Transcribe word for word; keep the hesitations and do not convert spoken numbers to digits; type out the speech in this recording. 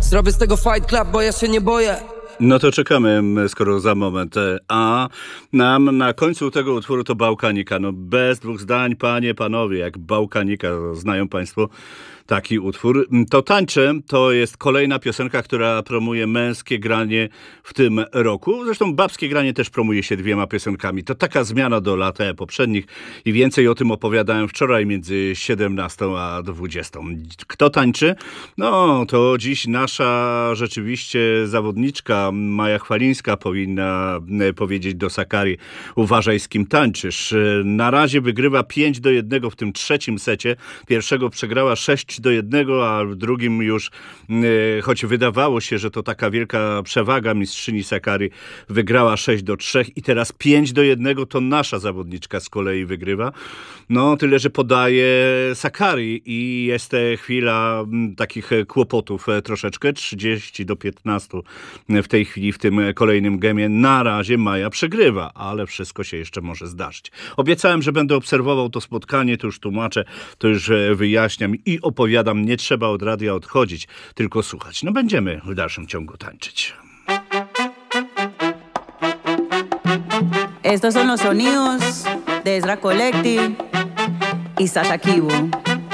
Zrobię z tego fight club, bo ja się nie boję. No to czekamy, skoro za moment. A nam na końcu tego utworu to Bałkanika. No bez dwóch zdań, panie, panowie, jak Bałkanika, znają państwo taki utwór. To Tańczę to jest kolejna piosenka, która promuje męskie granie w tym roku. Zresztą babskie granie też promuje się dwiema piosenkami. To taka zmiana do lat poprzednich i więcej o tym opowiadałem wczoraj między siedemnastą a dwudziestą. Kto tańczy? No to dziś nasza rzeczywiście zawodniczka Maja Chwalińska powinna powiedzieć do Sakari: uważaj, z kim tańczysz. Na razie wygrywa pięć do jednego w tym trzecim secie. Pierwszego przegrała sześć do jednego, a w drugim już, choć wydawało się, że to taka wielka przewaga mistrzyni Sakari, wygrała sześć do trzech i teraz pięć do jednego to nasza zawodniczka z kolei wygrywa. No tyle, że podaje Sakari i jest chwila takich kłopotów troszeczkę. trzydzieści do piętnastu w tej chwili w tym kolejnym gemie. Na razie Maja przegrywa, ale wszystko się jeszcze może zdarzyć. Obiecałem, że będę obserwował to spotkanie, to już tłumaczę, to już wyjaśniam i opowiadam. Nie trzeba od radia odchodzić, tylko słuchać. No będziemy w dalszym ciągu tańczyć. Estos son los sonidos de Ezra Collective y Sasha Kibu.